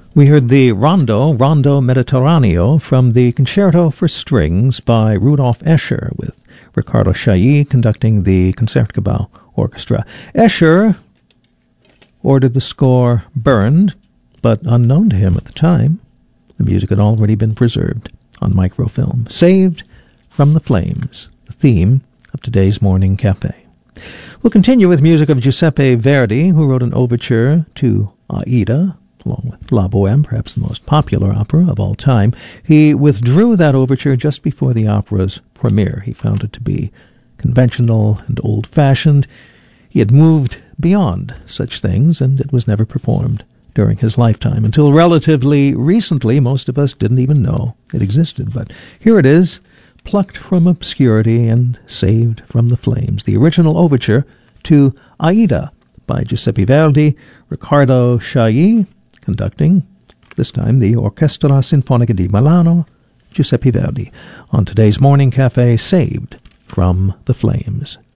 We heard the Rondo Mediterraneo from the Concerto for Strings by Rudolf Escher, with Riccardo Chailly conducting the Concertgebouw Orchestra. Escher ordered the score burned, but unknown to him at the time, the music had already been preserved on microfilm. Saved from the Flames, the theme of today's Morning Cafe. We'll continue with music of Giuseppe Verdi, who wrote an overture to Aida, along with La Bohème, perhaps the most popular opera of all time. He withdrew that overture just before the opera's premiere. He found it to be conventional and old-fashioned. He had moved beyond such things, and it was never performed during his lifetime. Until relatively recently, most of us didn't even know it existed. But here it is, plucked from obscurity and saved from the flames. The original overture to Aida by Giuseppe Verdi, Riccardo Chailly conducting, this time the Orchestra Sinfonica di Milano, Giuseppe Verdi, on today's Morning Cafe, saved from the flames.